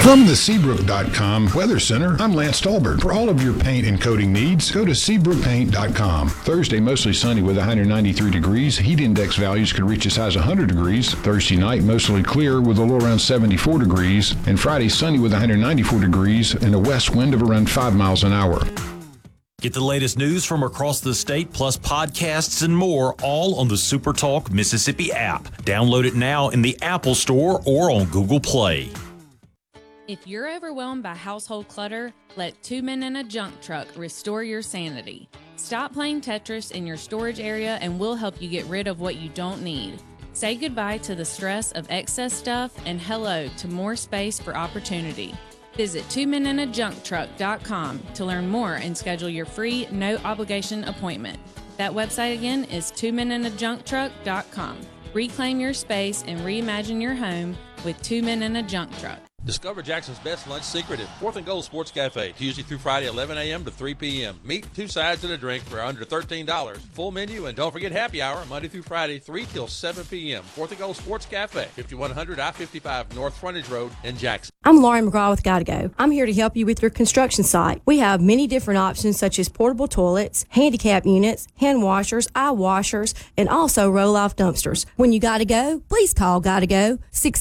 From the Seabrook.com Weather Center, I'm Lance Stolberg. For all of your paint and coating needs, go to SeabrookPaint.com. Thursday, mostly sunny with 193 degrees. Heat index values could reach as high as 100 degrees. Thursday night, mostly clear with a low around 74 degrees. And Friday, sunny with 194 degrees and a west wind of around 5 miles an hour. Get the latest news from across the state, plus podcasts and more, all on the SuperTalk Mississippi app. Download it now in the Apple Store or on Google Play. If you're overwhelmed by household clutter, let Two Men in a Junk Truck restore your sanity. Stop playing Tetris in your storage area and we'll help you get rid of what you don't need. Say goodbye to the stress of excess stuff and hello to more space for opportunity. Visit twomeninajunktruck.com to learn more and schedule your free, no-obligation appointment. That website again is twomeninajunktruck.com. Reclaim your space and reimagine your home with Two Men in a Junk Truck. Discover Jackson's best lunch secret at 4th and Gold Sports Cafe, Tuesday through Friday, 11 a.m. to 3 p.m. Meat, 2 sides, and a drink for under $13. Full menu, and don't forget happy hour, Monday through Friday, 3 till 7 p.m. 4th and Gold Sports Cafe, 5100 I-55 North Frontage Road in Jackson. I'm Lauren McGraw with Gotta Go. I'm here to help you with your construction site. We have many different options such as portable toilets, handicap units, hand washers, eye washers, and also roll-off dumpsters. When you gotta go, please call Gotta Go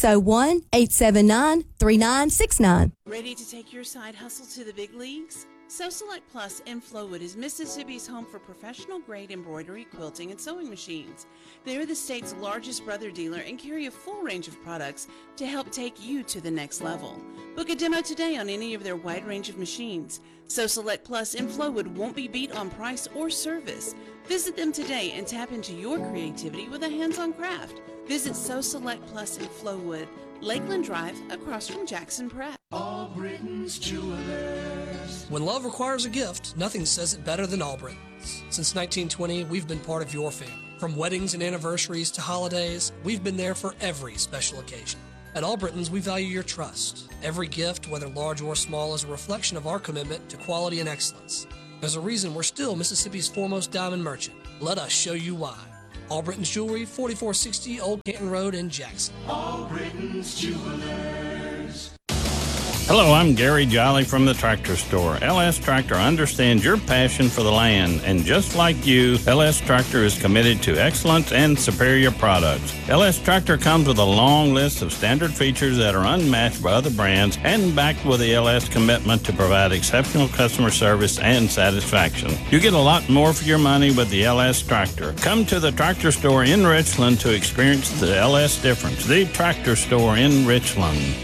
601-879-3969. Ready to take your side hustle to the big leagues? So Select Plus in Flowood is Mississippi's home for professional-grade embroidery, quilting, and sewing machines. They're the state's largest brother dealer and carry a full range of products to help take you to the next level. Book a demo today on any of their wide range of machines. So Select Plus in Flowood won't be beat on price or service. Visit them today and tap into your creativity with a hands-on craft. Visit So Select Plus in Flowood, Lakeland Drive, across from Jackson Prep. Albritton's Jewelers. When love requires a gift, nothing says it better than Albritton's. Since 1920, we've been part of your family. From weddings and anniversaries to holidays, we've been there for every special occasion. At Albritton's, we value your trust. Every gift, whether large or small, is a reflection of our commitment to quality and excellence. There's a reason we're still Mississippi's foremost diamond merchant. Let us show you why. Albritton's Jewelry, 4460 Old Canton Road in Jackson. Albritton's Jewelers. Hello, I'm Gary Jolly from the Tractor Store. LS Tractor understands your passion for the land, and just like you, LS Tractor is committed to excellence and superior products. LS Tractor comes with a long list of standard features that are unmatched by other brands and backed with the LS commitment to provide exceptional customer service and satisfaction. You get a lot more for your money with the LS Tractor. Come to the Tractor Store in Richland to experience the LS difference. The Tractor Store in Richland.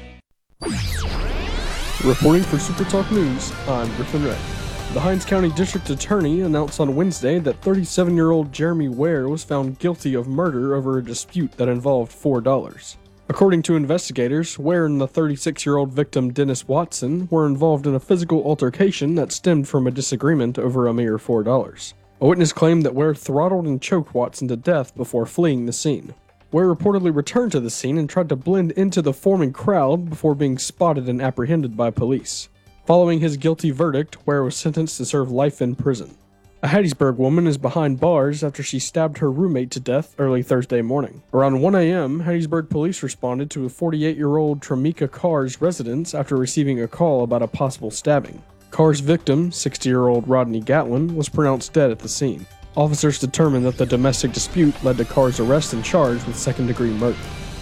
Reporting for SuperTalk News, I'm Griffin Wray. The Hinds County District Attorney announced on Wednesday that 37-year-old Jeremy Ware was found guilty of murder over a dispute that involved $4. According to investigators, Ware and the 36-year-old victim Dennis Watson were involved in a physical altercation that stemmed from a disagreement over a mere $4. A witness claimed that Ware throttled and choked Watson to death before fleeing the scene. Ware reportedly returned to the scene and tried to blend into the forming crowd before being spotted and apprehended by police. Following his guilty verdict, Ware was sentenced to serve life in prison. A Hattiesburg woman is behind bars after she stabbed her roommate to death early Thursday morning. Around 1 a.m., Hattiesburg police responded to a 48-year-old Tremeka Carr's residence after receiving a call about a possible stabbing. Carr's victim, 60-year-old Rodney Gatlin, was pronounced dead at the scene. Officers determined that the domestic dispute led to Carr's arrest and charge with second-degree murder.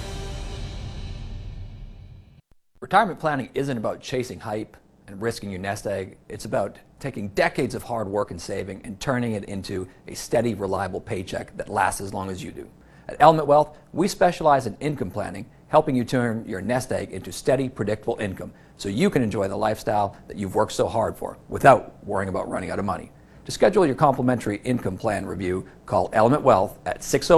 Retirement planning isn't about chasing hype and risking your nest egg. It's about taking decades of hard work and saving and turning it into a steady, reliable paycheck that lasts as long as you do. At Element Wealth, we specialize in income planning, helping you turn your nest egg into steady, predictable income so you can enjoy the lifestyle that you've worked so hard for without worrying about running out of money. To schedule your complimentary income plan review, call Element Wealth at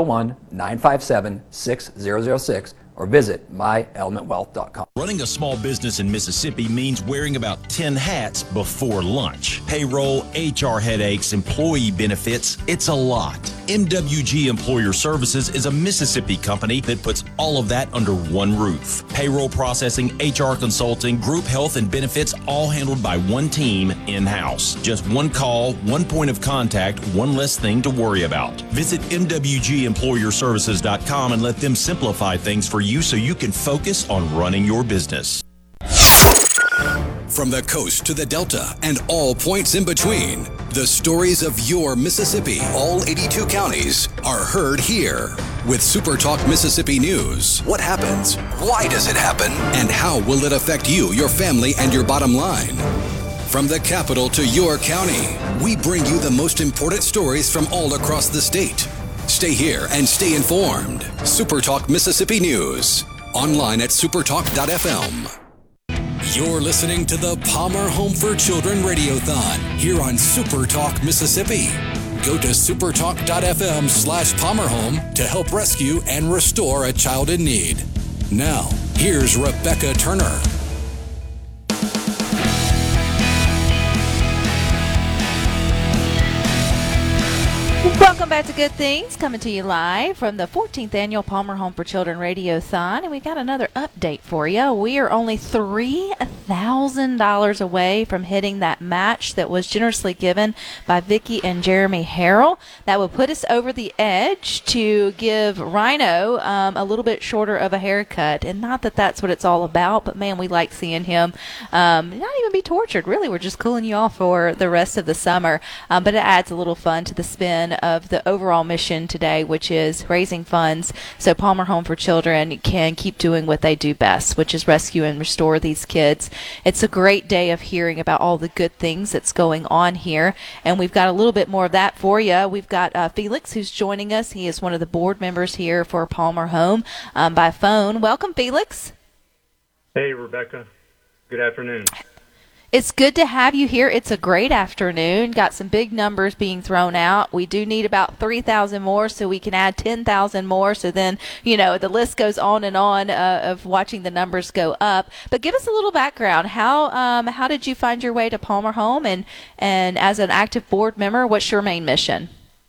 601-957-6006 or visit myelementwealth.com. Running a small business in Mississippi means wearing about 10 hats before lunch. Payroll, HR headaches, employee benefits, it's a lot. MWG Employer Services is a Mississippi company that puts all of that under one roof. Payroll processing, HR consulting, group health and benefits, all handled by one team in-house. Just one call, one point of contact, one less thing to worry about. Visit MWGEmployerServices.com and let them simplify things for you so you can focus on running your business. From the coast to the Delta and all points in between, the stories of your Mississippi, all 82 counties, are heard here. With Super Talk Mississippi News. What happens? Why does it happen? And how will it affect you, your family, and your bottom line? From the capital to your county, we bring you the most important stories from all across the state. Stay here and stay informed. Super Talk Mississippi News. Online at supertalk.fm. You're listening to the Palmer Home for Children Radiothon here on Super Talk Mississippi. Go to supertalk.fm/PalmerHome to help rescue and restore a child in need. Now, here's Rebecca Turner. Welcome back to Good Things, coming to you live from the 14th Annual Palmer Home for Children Radiothon, and we got another update for you. We are only $3,000 away from hitting that match that was generously given by Vicki and Jeremy Harrell. That will put us over the edge to give Rhino a little bit shorter of a haircut, and not that that's what it's all about, but man, we like seeing him not even be tortured. Really, we're just cooling you off for the rest of the summer, but it adds a little fun to the spin of the overall mission today, which is raising funds so Palmer Home for Children can keep doing what they do best, which is rescue and restore these kids. It's a great day of hearing about all the good things that's going on here, and we've got a little bit more of that for you. We've got Felix, who's joining us. He is one of the board members here for Palmer Home by phone. Welcome, Felix. Hey, Rebecca. Good afternoon. It's good to have you here. It's a great afternoon. Got some big numbers being thrown out. We do need about 3,000 more so we can add 10,000 more. So then, the list goes on and on of watching the numbers go up. But give us a little background. How did you find your way to Palmer Home? And as an active board member, what's your main mission?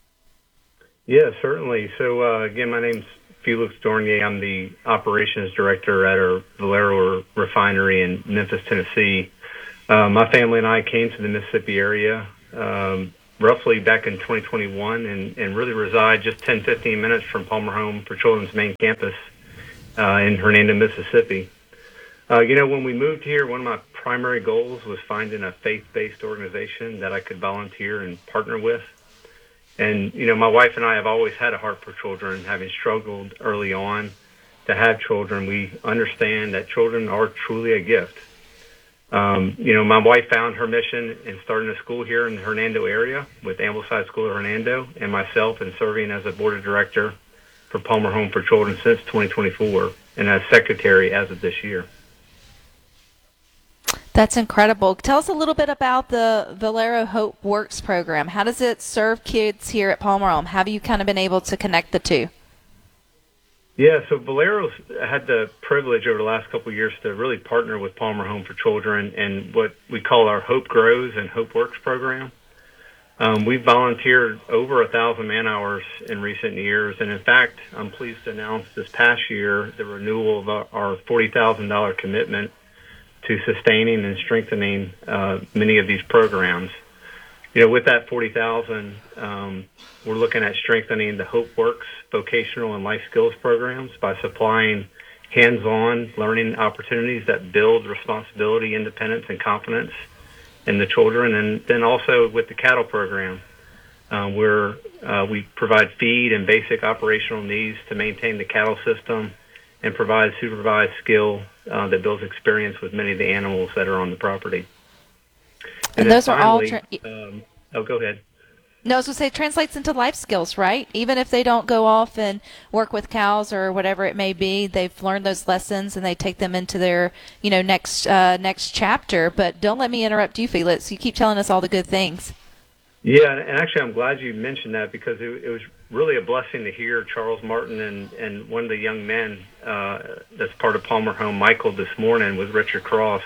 Yeah, certainly. So, again, my name's Felix Dornier. I'm the operations director at our Valero refinery in Memphis, Tennessee. My family and I came to the Mississippi area roughly back in 2021 and really reside just 10-15 minutes from Palmer Home for Children's main campus in Hernando, Mississippi. When we moved here, one of my primary goals was finding a faith-based organization that I could volunteer and partner with. And, my wife and I have always had a heart for children, having struggled early on to have children. We understand that children are truly a gift. My wife found her mission in starting a school here in the Hernando area with Ambleside School of Hernando, and myself in serving as a board of director for Palmer Home for Children since 2024 and as secretary as of this year. That's incredible. Tell us a little bit about the Valero Hope Works program. How does it serve kids here at Palmer Home? How have you kind of been able to connect the two? Yeah, so Valero's had the privilege over the last couple of years to really partner with Palmer Home for Children and what we call our Hope Grows and Hope Works program. We've volunteered over 1,000 man-hours in recent years, and in fact, I'm pleased to announce this past year the renewal of our $40,000 commitment to sustaining and strengthening many of these programs. With that $40,000, we're looking at strengthening the Hope Works vocational and life skills programs by supplying hands-on learning opportunities that build responsibility, independence, and confidence in the children. And then also with the cattle program, where we provide feed and basic operational needs to maintain the cattle system and provide supervised skill that builds experience with many of the animals that are on the property. And those finally, are all... go ahead. No, I was going to say, it translates into life skills, right? Even if they don't go off and work with cows or whatever it may be, they've learned those lessons and they take them into their, next chapter. But don't let me interrupt you, Felix. You keep telling us all the good things. Yeah, and actually I'm glad you mentioned that because it was really a blessing to hear Charles Martin and one of the young men that's part of Palmer Home, Michael, this morning with Richard Cross.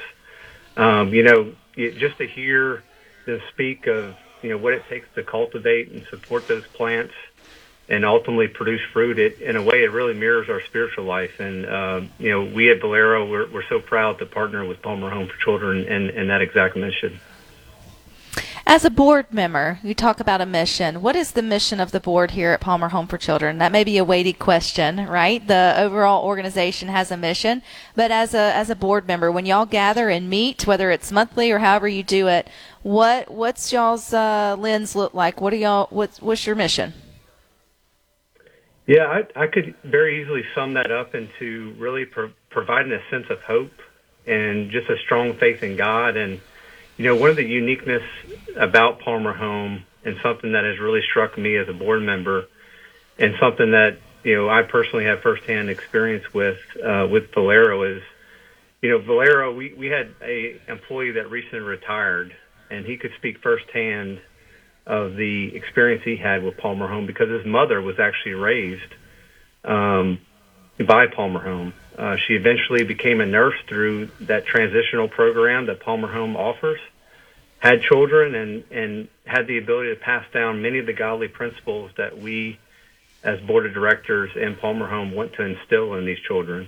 Just to hear them speak of what it takes to cultivate and support those plants and ultimately produce fruit, in a way, it really mirrors our spiritual life. And, we at Valero, we're so proud to partner with Palmer Home for Children in that exact mission. As a board member, you talk about a mission. What is the mission of the board here at Palmer Home for Children? That may be a weighty question, right? The overall organization has a mission, but as a board member, when y'all gather and meet, whether it's monthly or however you do it, what's y'all's lens look like? What's your mission? Yeah, I could very easily sum that up into really providing a sense of hope and just a strong faith in God. And one of the uniqueness about Palmer Home, and something that has really struck me as a board member, and something that I personally have firsthand experience with Valero, is Valero. We had a employee that recently retired, and he could speak firsthand of the experience he had with Palmer Home because his mother was actually raised by Palmer Home. She eventually became a nurse through that transitional program that Palmer Home offers, had children, and had the ability to pass down many of the godly principles that we as board of directors in Palmer Home want to instill in these children.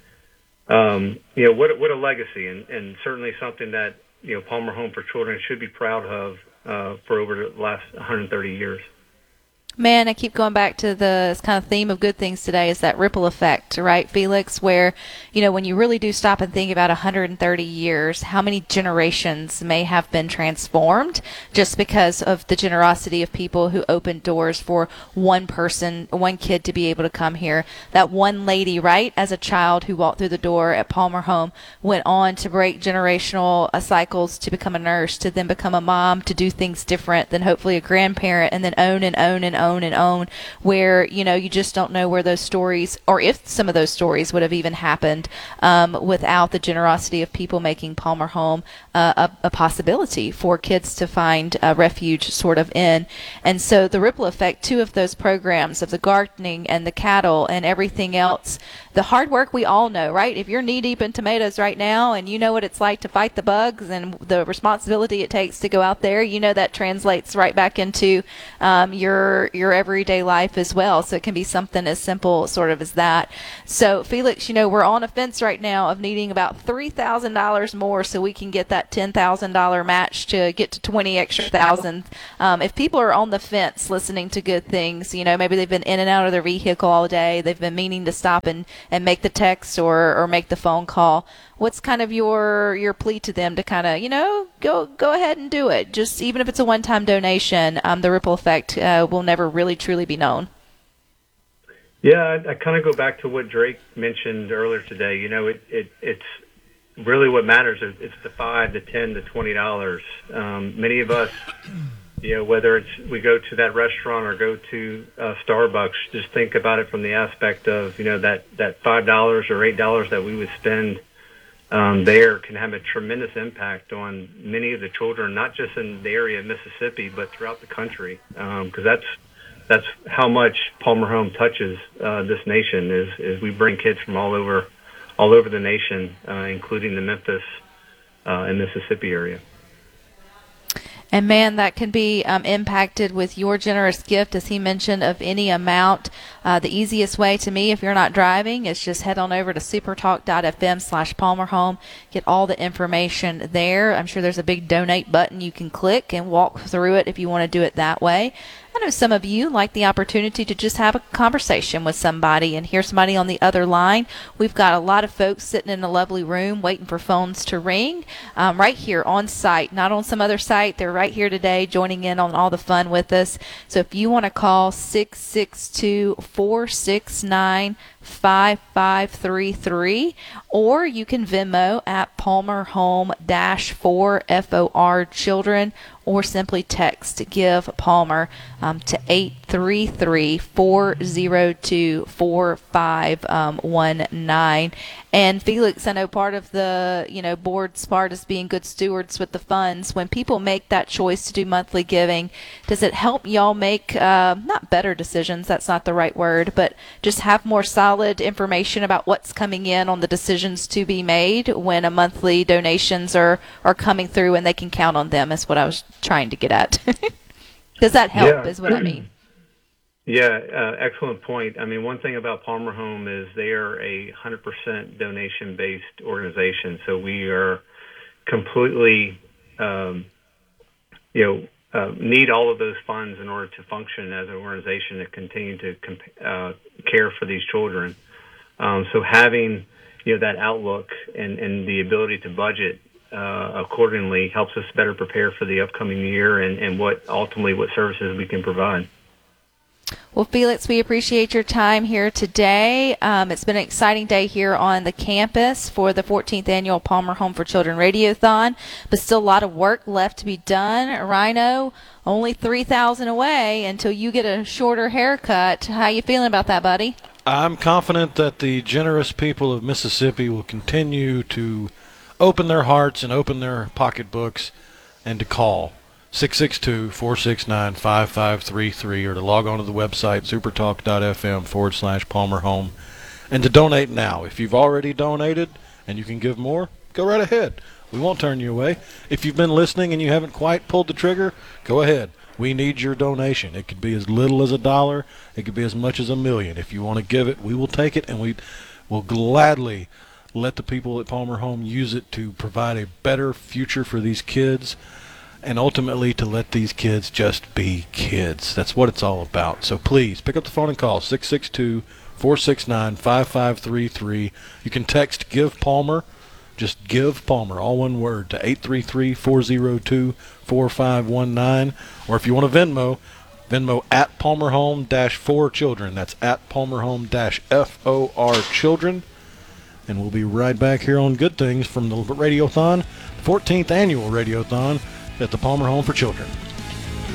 What a legacy, and certainly something that Palmer Home for Children should be proud of for over the last 130 years. Man, I keep going back to this kind of theme of good things today, is that ripple effect, right, Felix, where, when you really do stop and think about 130 years, how many generations may have been transformed just because of the generosity of people who opened doors for one kid to be able to come here. That one lady, right, as a child who walked through the door at Palmer Home, went on to break generational cycles, to become a nurse, to then become a mom, to do things different, then hopefully a grandparent, and then own, where you just don't know where those stories, or if some of those stories would have even happened without the generosity of people making Palmer Home a possibility for kids to find a refuge sort of in. And so the ripple effect too of those programs, of the gardening and the cattle and everything else, the hard work we all know, right? If you're knee deep in tomatoes right now and you know what it's like to fight the bugs and the responsibility it takes to go out there, that translates right back into your everyday life as well. So it can be something as simple sort of as that. So Felix, we're on a fence right now of needing about $3,000 more so we can get that $10,000 match to get to 20 extra thousand. If people are on the fence listening to good things, maybe they've been in and out of their vehicle all day, they've been meaning to stop and make the text or make the phone call, what's kind of your plea to them to kind of, go ahead and do it? Just even if it's a one-time donation, the ripple effect will never really truly be known. Yeah, I kind of go back to what Drake mentioned earlier today. It's really what matters. It's the $5, the $10, the $20. Many of us, whether it's we go to that restaurant or go to Starbucks, just think about it from the aspect of that $5 or $8 that we would spend there can have a tremendous impact on many of the children, not just in the area of Mississippi, but throughout the country. Because that's how much Palmer Home touches this nation. Is we bring kids from all over the nation, including the Memphis and Mississippi area. And man, that can be impacted with your generous gift, as he mentioned, of any amount. The easiest way to me, if you're not driving, is just head on over to supertalk.fm/PalmerHome. Get all the information there. I'm sure there's a big donate button you can click and walk through it if you want to do it that way. I know some of you like the opportunity to just have a conversation with somebody and hear somebody on the other line. We've got a lot of folks sitting in a lovely room waiting for phones to ring right here on site, not on some other site. They're right here today joining in on all the fun with us. So if you want to call 662-469-5533, or you can Venmo at Palmer Home -4 FOR Children, or simply text Give Palmer to 833-402-4519. And Felix, I know part of the board's part is being good stewards with the funds. When people make that choice to do monthly giving, does it help y'all make not better decisions? That's not the right word, but just have more solid information about what's coming in on the decisions to be made when a monthly donations are coming through and they can count on them? Is what I was trying to get at. Does that help? Is what I mean. Yeah, excellent point. I mean, one thing about Palmer Home is they are a 100% donation-based organization. So we are completely need all of those funds in order to function as an organization to continue to care for these children. So having that outlook and the ability to budget accordingly helps us better prepare for the upcoming year and what services we can provide. Well, Felix, we appreciate your time here today. It's been an exciting day here on the campus for the 14th annual Palmer Home for Children Radiothon, but still a lot of work left to be done. Rhino, only 3,000 away until you get a shorter haircut. How you feeling about that, buddy? I'm confident that the generous people of Mississippi will continue to open their hearts and open their pocketbooks and to call 662-469-5533 or to log on to the website supertalk.fm/Palmer Home and to donate now. If you've already donated and you can give more, go right ahead. We won't turn you away. If you've been listening and you haven't quite pulled the trigger, go ahead. We need your donation. It could be as little as $1. It could be as much as $1 million. If you want to give it, we will take it, and we will gladly let the people at Palmer Home use it to provide a better future for these kids and ultimately to let these kids just be kids. That's what it's all about. So please, pick up the phone and call 662-469-5533. You can text GIVE PALMER, just GIVE PALMER, all one word, to 833-402-4519. Or if you want to Venmo at Palmer Home-4 Children. That's at Palmer Home-FOR Children. And we'll be right back here on Good Things from the Radiothon, 14th annual Radiothon at the Palmer Home for Children.